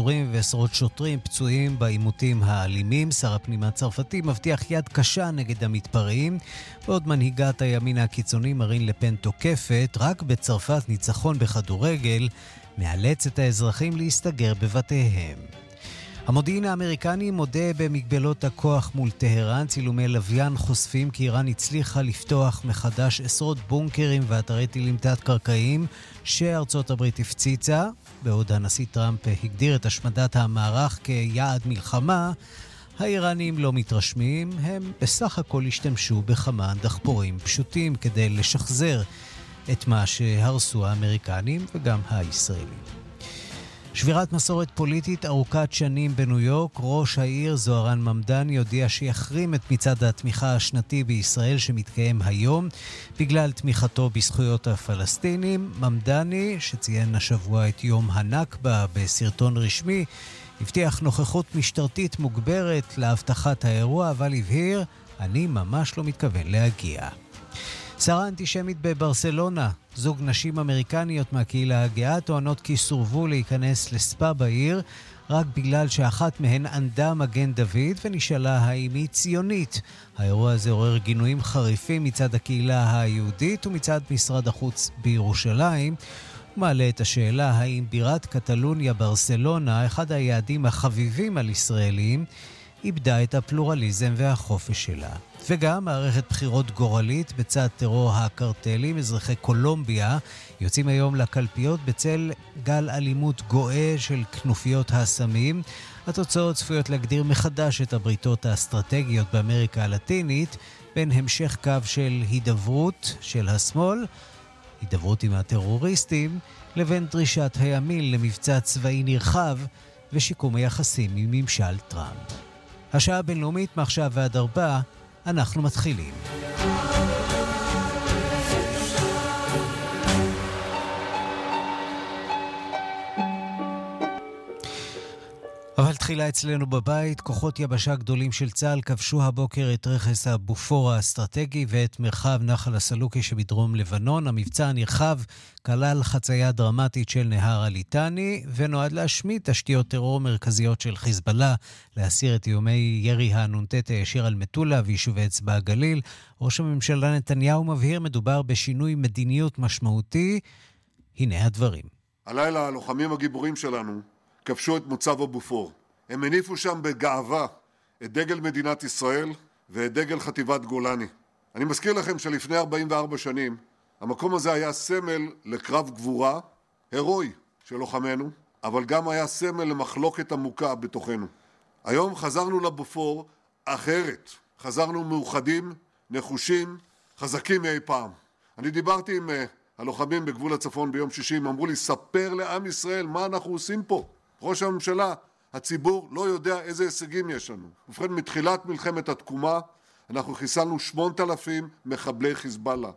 כדורים ועשרות שוטרים פצועים בעימותים האלימים. שר הפנים הצרפתי מבטיח יד קשה נגד המתפרעים, ועוד מנהיגת הימין הקיצוני מרין לפן תוקפת. רק בצרפת ניצחון בכדורגל מאלץ את האזרחים להסתגר בבתיהם. המודיעין האמריקני מודה במגבלות הכוח מול טהרן. צילומי לוויין חושפים כי איראן הצליחה לפתוח מחדש עשרות בונקרים ואתרי טילים תת-קרקעיים שארצות הברית הפציצה. בעוד הנשיא טראמפ הגדיר את השמדת המערך כיעד מלחמה, האיראנים לא מתרשמים. הם בסך הכל השתמשו בכמה דחפורים פשוטים כדי לשחזר את מה שהרסו האמריקנים וגם הישראלים. שבירת מסורת פוליטית ארוכת שנים בניו יורק. ראש העיר זוהרן ממדני הודיע שיחרים את מצעד התמיכה השנתי בישראל שמתקיים היום בגלל תמיכתו בזכויות הפלסטינים. ממדני, שציין השבוע את יום הנכבה בסרטון רשמי, הבטיח נוכחות משטרתית מוגברת להבטחת האירוע, אבל הבהיר, אני ממש לא מתכוון להגיע. שרה אנטישמית בברסלונה. זוג נשים אמריקניות מהקהילה הגאה טוענות כי סורבו להיכנס לספה בעיר רק בגלל שאחת מהן ענדה מגן דוד ונשאלה האם היא ציונית. האירוע הזה עורר גינויים חריפים מצד הקהילה היהודית ומצד משרד החוץ בירושלים. מעלה את השאלה האם בירת קטלוניה ברסלונה, אחד היעדים החביבים על ישראלים, איבדה את הפלורליזם והחופש שלה. וגם מערכת בחירות גורלית בצד טרור הקרטלים. אזרחי קולומביה יוצאים היום לקלפיות בצל גל אלימות גואה של כנופיות הסמים. התוצאות צפויות להגדיר מחדש את הבריתות האסטרטגיות באמריקה הלטינית בין המשך קו של הידברות של השמאל, הידברות עם הטרוריסטים, לבין דרישת הימין למבצע צבאי נרחב ושיקום היחסים עם ממשל טראמפ. השעה הבינלאומית מעכשיו ועד 4, אנחנו מתחילים. אבל תחילה אצלנו בבית. כוחות יבשה גדולים של צה"ל כבשו הבוקר את רכס הבופור האסטרטגי ואת מרחב נחל הסלוקי שבדרום לבנון. המבצע הנרחב כלל חצייה דרמטית של נהר הליטני ונועד להשמיד תשתיות טרור מרכזיות של חיזבאללה, להסיר את איומי ירי הנ"ט הישיר על מטולה ויישובי אצבע הגליל. ראש הממשלה נתניהו מבהיר מדובר בשינוי מדיניות משמעותי. הנה הדברים. הלילה הלוחמים הגיבורים שלנו כבשו את מוצב הבופור. הם הניפו שם בגאווה את דגל מדינת ישראל ואת דגל חטיבת גולני. אני מזכיר לכם שלפני 44 שנים המקום הזה היה סמל לקרב גבורה הרואי של לוחמינו, אבל גם היה סמל למחלוקת עמוקה בתוכנו. היום חזרנו לבופור אחרת. חזרנו מאוחדים, נחושים, חזקים מאי פעם. אני דיברתי עם הלוחמים בגבול הצפון ביום שישי, הם אמרו לי, ספר לעם ישראל מה אנחנו עושים פה. ראש הממשלה, הציבור לא יודע איזה הישגים יש לנו. ובכן, מתחילת מלחמת התקומה, אנחנו חיסלנו 8,000 מחבלי חיזבאללה.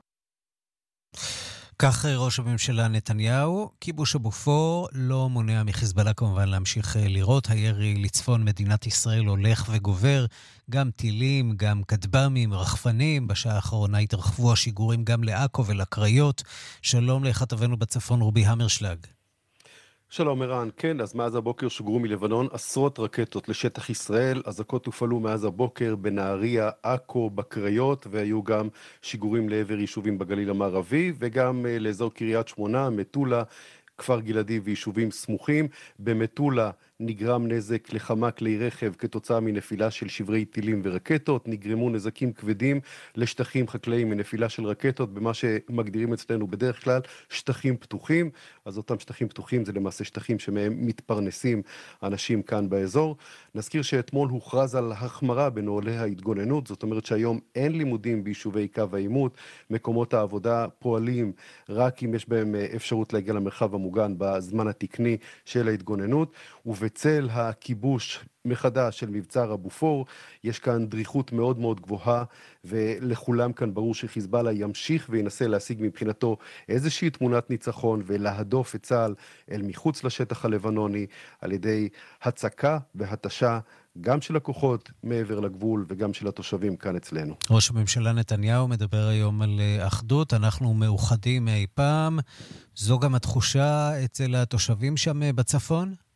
כך ראש הממשלה נתניהו. כיבוש הבופור לא מונע מחיזבאללה כמובן להמשיך לירות. הירי לצפון מדינת ישראל הולך וגובר. גם טילים, גם כטב"מים, רחפנים. בשעה האחרונה התרחבו השיגורים גם לעכו ולקריות. שלום לכתבנו בצפון רובי המרשלג. שלום ערן, כן, אז מאז הבוקר שוגרו מלבנון עשרות רקטות לשטח ישראל. אזעקות הופעלו מאז הבוקר בנהריה, עכו, בקריות, והיו גם שיגורים לעבר יישובים בגליל המערבי, וגם לאזור קריית שמונה, מטולה, כפר גלעדי ויישובים סמוכים. במטולה נגרם נזק לכמה כלי רכב כתוצאה מנפילה של שברי טילים ורקטות. נגרמו נזקים כבדים לשטחים חקלאיים מנפילה של רקטות, במה שמגדירים אצלנו בדרך כלל שטחים פתוחים. אז אותם שטחים פתוחים זה למעשה שטחים שמהם מתפרנסים אנשים כאן באזור. נזכיר שאתמול הוכרז על החמרה בנוהלי ההתגוננות, זאת אומרת שהיום אין לימודים ביישובי קו העימות. מקומות העבודה פועלים רק אם יש בהם אפשרות להגיע למרחב המוגן בזמן התקני של ההתגוננות. ובצל הכיבוש מחדש של מבצע הבופור, יש כאן דריכות מאוד מאוד גבוהה, ולכולם כאן ברור שחיזבאללה ימשיך וינסה להשיג מבחינתו איזושהי תמונת ניצחון, ולהדוף את צה"ל אל מחוץ לשטח הלבנוני, על ידי הצקה והתשה גם של הכוחות מעבר לגבול וגם של התושבים כאן אצלנו. ראש הממשלה נתניהו מדבר היום על אחדות, אנחנו מאוחדים מאי פעם. זו גם התחושה אצל התושבים שם בצפון?